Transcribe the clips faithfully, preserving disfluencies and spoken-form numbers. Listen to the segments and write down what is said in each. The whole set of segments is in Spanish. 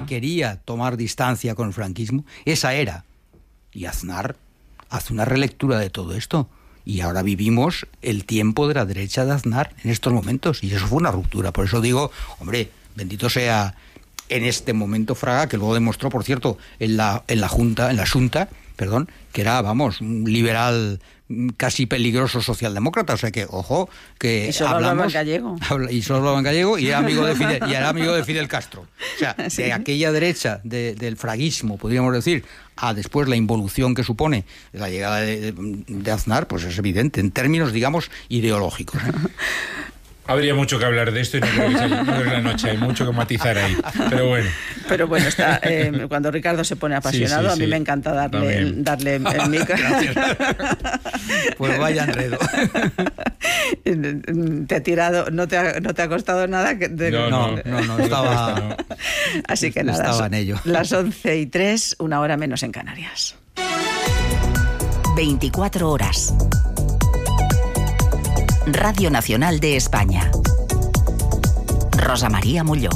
quería tomar distancia con el franquismo, esa era. Y Aznar hace una relectura de todo esto. Y ahora vivimos el tiempo de la derecha de Aznar en estos momentos. Y eso fue una ruptura. Por eso digo, hombre, bendito sea en este momento Fraga, que luego demostró, por cierto, en la, en la Junta, en la Xunta, perdón, que era, vamos, un liberal casi peligroso socialdemócrata, o sea que, ojo, que y solo hablamos, hablaba en gallego. Habla, y solo hablaba en gallego y era amigo de Fidel, y era amigo de Fidel Castro. O sea, sí. De aquella derecha de, del fraguismo, podríamos decir, a después la involución que supone la llegada de, de Aznar, pues es evidente, en términos, digamos, ideológicos, ¿eh? Habría mucho que hablar de esto y no creo que sea no es la noche, hay mucho que matizar ahí, pero bueno. Pero bueno, está, eh, cuando Ricardo se pone apasionado, sí, sí, sí. A mí me encanta darle, darle el micro. Pues vaya enredo. Te ha tirado, no te ha, no te ha costado nada. Que de... no, no, no, no, estaba... No. Así que nada, estaba en ello. Las once y tres, una hora menos en Canarias. veinticuatro horas. Radio Nacional de España. Rosa María Molló.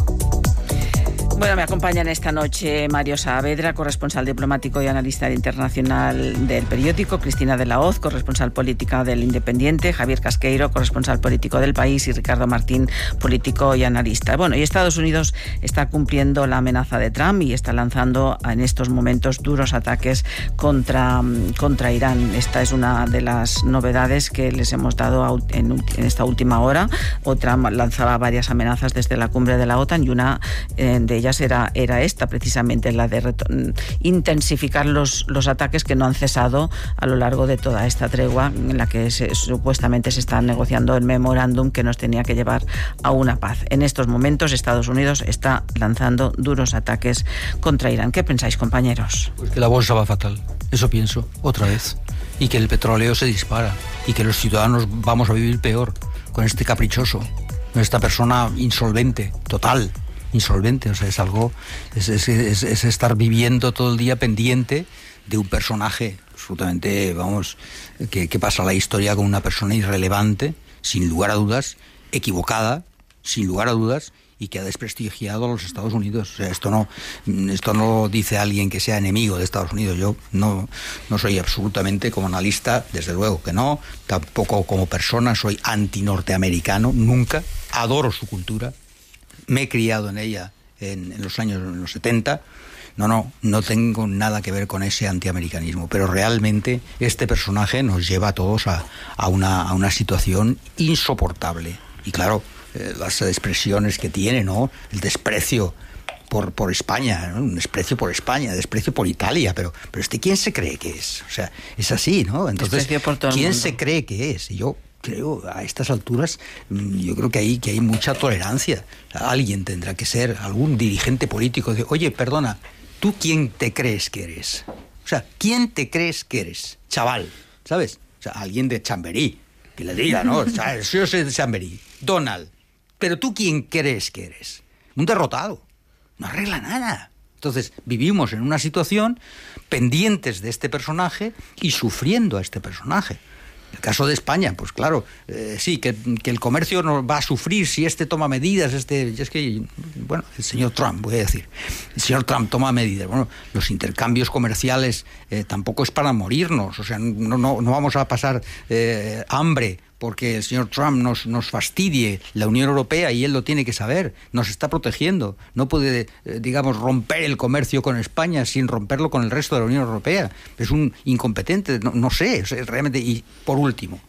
Bueno, me acompañan esta noche Mario Saavedra, corresponsal diplomático y analista internacional del periódico, Cristina de la Hoz, corresponsal política del Independiente, Javier Casqueiro, corresponsal político del País, y Ricardo Martín, político y analista. Bueno, y Estados Unidos está cumpliendo la amenaza de Trump y está lanzando en estos momentos duros ataques contra, contra Irán. Esta es una de las novedades que les hemos dado en, en esta última hora. O Trump lanzaba varias amenazas desde la cumbre de la OTAN y una eh, de ellas Era, era esta, precisamente, la de reto- intensificar los, los ataques que no han cesado a lo largo de toda esta tregua en la que se, supuestamente se está negociando el memorándum que nos tenía que llevar a una paz. En estos momentos Estados Unidos está lanzando duros ataques contra Irán. ¿Qué pensáis, compañeros? Pues que la bolsa va fatal, eso pienso, otra vez, y que el petróleo se dispara y que los ciudadanos vamos a vivir peor con este caprichoso, con esta persona insolvente, total. Insolvente, o sea, es algo, es, es, es, es estar viviendo todo el día pendiente de un personaje absolutamente, vamos, que, que pasa la historia con una persona irrelevante, sin lugar a dudas, equivocada, sin lugar a dudas, y que ha desprestigiado a los Estados Unidos. O sea, esto no, esto no lo dice alguien que sea enemigo de Estados Unidos. Yo no, no soy absolutamente, como analista, desde luego que no, tampoco como persona soy anti-norteamericano, nunca, adoro su cultura. Me he criado en ella en, en los años en los setenta. No, no, no tengo nada que ver con ese antiamericanismo, pero realmente este personaje nos lleva a todos a, a, una, a una situación insoportable. Y claro, eh, las expresiones que tiene, ¿no? El desprecio por, por España, ¿no? Un desprecio por España, desprecio por Italia, pero, pero este, ¿quién se cree que es? O sea, es así, ¿no? Entonces, ¿quién se cree que es? Y yo creo, a estas alturas, yo creo que hay, que hay mucha tolerancia. Alguien tendrá que ser, algún dirigente político, de, oye, perdona, ¿tú quién te crees que eres? O sea, ¿quién te crees que eres? Chaval, ¿sabes? O sea, alguien de Chamberí, que le diga, ¿no? O sea, yo soy de Chamberí, Donald, pero ¿tú quién crees que eres? Un derrotado, no arregla nada. Entonces, vivimos en una situación pendientes de este personaje y sufriendo a este personaje. El caso de España, pues claro, eh, sí, que, que el comercio nos va a sufrir si este toma medidas, este, es que, bueno, el señor Trump, voy a decir, el señor Trump toma medidas, bueno, los intercambios comerciales eh, tampoco es para morirnos, o sea, no, no, no vamos a pasar eh, hambre porque el señor Trump nos, nos fastidie, la Unión Europea, y él lo tiene que saber, nos está protegiendo, no puede, eh, digamos, romper el comercio con España sin romperlo con el resto de la Unión Europea, es un incompetente, no, no sé, o sea, realmente. Y por último,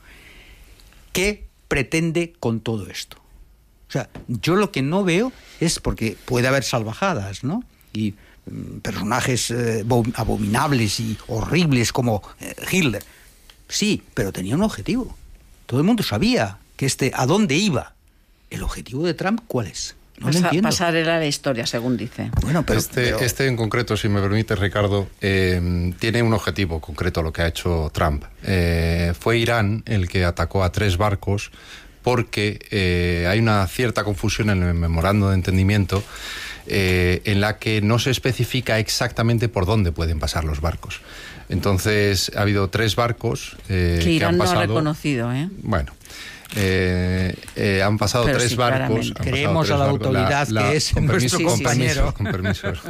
¿qué pretende con todo esto? O sea, yo lo que no veo es, porque puede haber salvajadas, ¿no? Y mm, personajes eh, abominables y horribles como eh, Hitler, sí, pero tenía un objetivo. Todo el mundo sabía que este, a dónde iba. ¿El objetivo de Trump cuál es? No Pasa, lo entiendo. Pasar era la historia, según dice. Bueno, pero, este, pero... este en concreto, si me permite, Ricardo, eh, tiene un objetivo concreto lo que ha hecho Trump. Eh, fue Irán el que atacó a tres barcos porque eh, hay una cierta confusión en el memorándum de entendimiento eh, en la que no se especifica exactamente por dónde pueden pasar los barcos. Entonces, ha habido tres barcos eh, que Irán que han pasado... no ha reconocido, ¿eh? Bueno, eh, eh, han pasado Pero tres sí, barcos... Han Creemos pasado a la tres barcos. autoridad la, la, que es con nuestro permiso, compañero. Con permiso, con permiso,